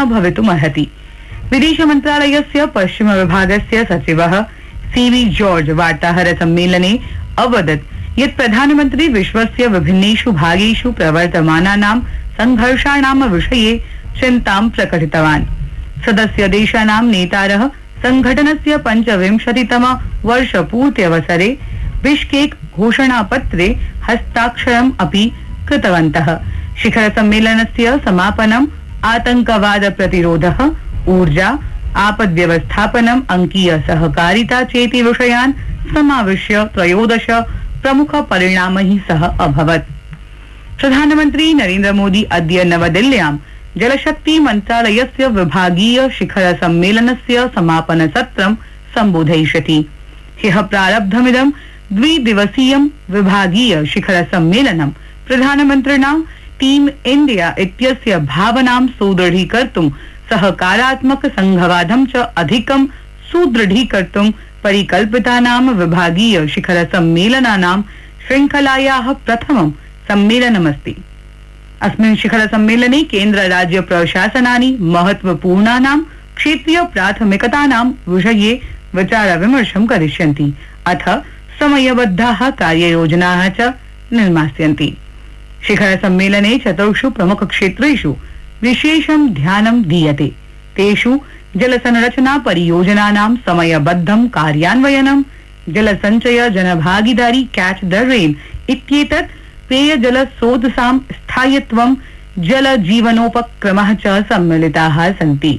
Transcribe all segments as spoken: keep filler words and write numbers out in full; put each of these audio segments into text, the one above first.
न भवितुमर्हति। विदेश मन्त्रालयस्य पश्चिम विभागस्य सचिवः सीवी जॉर्ज वार्ताहर सम्मेलने अवदत् यत् प्रधानमन्त्री विश्वस्य विभिन्नेषु भागेषु प्रवर्तमानानां संघर्षाणां विषये चिन्तां प्रकटितवान्। सदस्य देशानां नेतारः संघटनस्य पञ्चविंशतितम वर्षपूर्त्यवसरे बिश्केक घोषणापत्रे हस्ताक्षरम् अपि कृतवन्तः। शिखर सम्मेलनस्य समापनम् आतंकवाद प्रतिरोधः, ऊर्जा, आपद व्यवस्थापनम्, अंकीय सहकारिता चेति विषयान् समाविश्य त्रयोदश प्रमुख परिणामैः सह अभवत्। प्रधानमन्त्री नरेन्द्र मोदी अद्य नवदिल्ल्यां जलशक्ति मन्त्रालयस्य विभागीय शिखर सम्मेलनस्य समापन सत्रं सम्बोधयिष्यति। ह्यः प्रारब्धमिदं द्विदिवसीयं विभागीय शिखर सम्मेलनं प्रधानमन्त्रिणा टीम इंडिया इत्यस्य भावनां सुदृढीकर्तुं, सहकारात्मक संघवादं च अधिकं सुदृढीकर्तुं परिकल्पितानां विभागीय शिखर सम्मेलनानां श्रृंखलायाः प्रथमं सम्मेलनमस्ति। अस्मिन् शिखर सम्मेलने केन्द्र राज्य प्रशासनानि महत्वपूर्णानां क्षेत्रीय प्राथमिकतानां विषये विचार विमर्शं करिष्यन्ति, अथ समयबद्धाः कार्ययोजनाः च निर्मास्यन्ति। शिखर सम्मेलने चतुर्षु प्रमुख क्षेत्रेषु विशेषं ध्यानं दीयते। तेषु जल संरचना परियोजनानां समयबद्धं कार्यान्वयनं, जल संचय जनभागीदारी कैच द रेन इत्येतत्, पेयजल स्रोतसां स्थायित्वं, जल जीवनोपक्रमः च सम्मिलिताः सन्ति।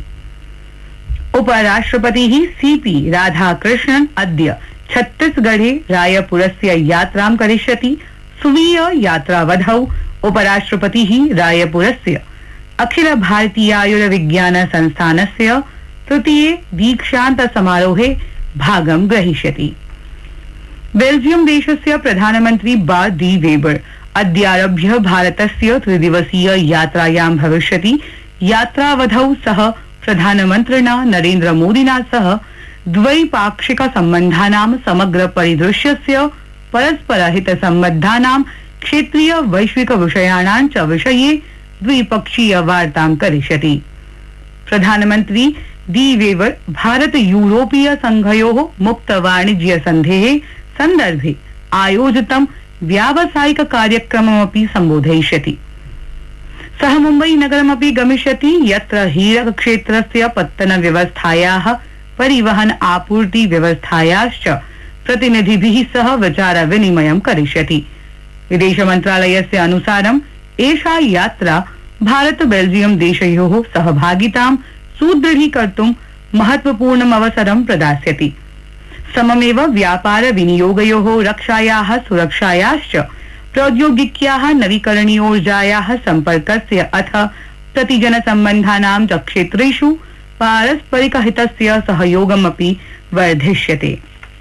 उपराष्ट्रपतिः सीपी राधाकृष्णन् अद्य छत्तीसगढ़े रायपुरस्य यात्रां करिष्यति। स्वीय यात्रावधौ उपराष्ट्रपतिः रायपुरस्य अखिल भारतीय आयुर्विज्ञान संस्थानस्य तृतीये दीक्षांत समारोहे भागं ग्रहीष्यति। बेल्जियम देशस्य प्रधानमन्त्री बार्ट डी वेबर अद्यारभ्य भारतस्य त्रिदिवसीय यात्रायां भविष्यति। यात्रावधौ सः प्रधानमन्त्रिणा नरेन्द्र मोदिना सह द्वैपाक्षिक सम्बन्धानां समग्र परिदृश्यस्य, परस्परहित सम्बद्धानां क्षेत्रीय वैश्विक विषयाणां च विषये द्विपक्षीय वार्तां करिष्यति। प्रधानमन्त्री डी वेबर भारत यूरोपीय संघयोः मुक्त वाणिज्य सन्धेः सन्दर्भे आयोजितं व्यावसायिक कार्यक्रममपि सम्बोधयिष्यति। सः मुम्बई नगरमपि गमिष्यति, यत्र हीरक क्षेत्रस्य पत्तन व्यवस्थायाः, परिवहन आपूर्ति व्यवस्थायाश्च प्रतिनिधिभिः सह विचार विनिमयं करिष्यति। विदेश मन्त्रालयस्य अनुसारम् एषा यात्रा भारत बेल्जियम देशयोः सहभागितां सुदृढीकर्तुं महत्वपूर्णम् अवसरं प्रदास्यति। सममेव व्यापार विनियोगयोः, रक्षायाः, सुरक्षायाश्च, प्रौद्योगिक्याः, नवीकरणीयोर्जायाः सम्पर्कस्य अथ प्रतिजन सम्बन्धानां च क्षेत्रेषु पारस्परिक हितस्य सहयोगमपि वर्धिष्यते।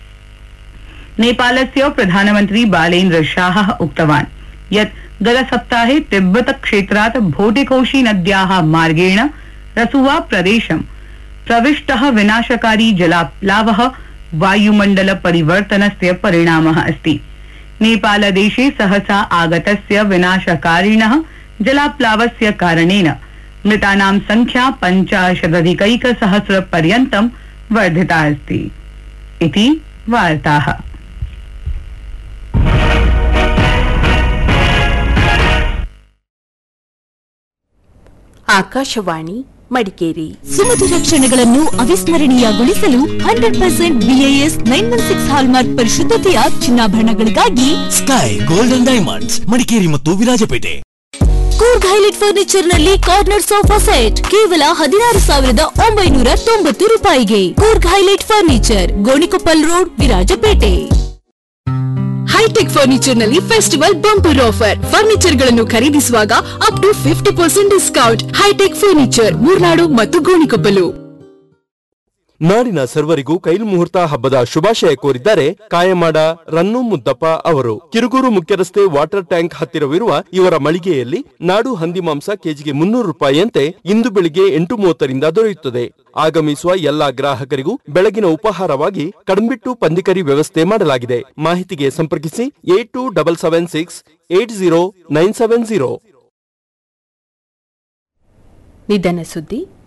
नेपालस्य प्रधानमन्त्री बालेन्द्र शाहः उक्तवान् यत् गतसप्ताहे तिब्बत क्षेत्रात् भोटिकोशी नद्याः मार्गेण रसुवा प्रदेशं प्रविष्टः विनाशकारी जलाप्लावः वायुमण्डल परिवर्तनस्य परिणामः अस्ति। नेपालदेशे सहसा आगतस्य विनाशकारिणः जलाप्लावस्य कारणेन मृतानां संख्या पञ्चाशदधिकैकसहस्र पर्यन्तं वर्धिता अस्ति। इति वार्ताः। ಆಕಾಶವಾಣಿ ಮಡಿಕೇರಿ ಸುಮಧುರ ಕ್ಷಣಗಳನ್ನು ಅವಿಸ್ಮರಣೀಯಗೊಳಿಸಲು hundred percent BIS nine one six hallmark ಪರಿಶುದ್ಧತೆಯ ಚಿನ್ನಾಭರಣಗಳಿಗಾಗಿ sky golden diamonds Madikeri ಮತ್ತು ವಿರಾಜಪೇಟೆ. ಕೂರ್ಗ್ ಹೈಲೈಟ್ ಫರ್ನಿಚರ್ ನಲ್ಲಿ ಕಾರ್ನರ್ ಸೋಫಾ ಸೆಟ್ ಕೇವಲ ಹದಿನಾರು ಸಾವಿರದ ಒಂಬೈನೂರ ತೊಂಬತ್ತು ರೂಪಾಯಿಗೆ. Coorg highlight furniture, Gonikoppal road, Virajpet. High tech furniture ನಲ್ಲಿ ಫೆಸ್ಟಿವಲ್ ಬಂಪರ್ ಆಫರ್. ಫರ್ನಿಚರ್ ಗಳನ್ನು ಖರೀದಿಸುವಾಗ up to fifty percent discount. High tech furniture, Murnad ಮತ್ತು ಗೋಣಿಕೊಪ್ಪಲು. ನಾಡಿನ ಸರ್ವರಿಗೂ ಕೈಲ್ ಮುಹೂರ್ತ ಹಬ್ಬದ ಶುಭಾಶಯ ಕೋರಿದ್ದಾರೆ ಕಾಯಮಾಡ ರನ್ನು ಮುದ್ದಪ್ಪ ಅವರು. ಕಿರುಗೂರು ಮುಖ್ಯ ರಸ್ತೆ ವಾಟರ್ ಟ್ಯಾಂಕ್ ಹತ್ತಿರವಿರುವ ಇವರ ಮಳಿಗೆಯಲ್ಲಿ ನಾಡು ಹಂದಿ ಮಾಂಸ ಕೆಜಿಗೆ ಮುನ್ನೂರು ರೂಪಾಯಿಯಂತೆ ಇಂದು ಬೆಳಿಗ್ಗೆ ಎಂಟು ಮೂವತ್ತರಿಂದ ದೊರೆಯುತ್ತದೆ. ಆಗಮಿಸುವ ಎಲ್ಲಾ ಗ್ರಾಹಕರಿಗೂ ಬೆಳಗಿನ ಉಪಹಾರವಾಗಿ ಕಡಂಬಿಟ್ಟು ಪಂದಿಕರಿ ವ್ಯವಸ್ಥೆ ಮಾಡಲಾಗಿದೆ. ಮಾಹಿತಿಗೆ ಸಂಪರ್ಕಿಸಿ eight two double seven six eight zero nine seven zero. ನಿಧನ ಸುದ್ದಿ.